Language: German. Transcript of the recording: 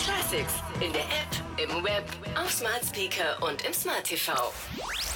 Classics in der App, im Web, auf Smart Speaker und im Smart TV.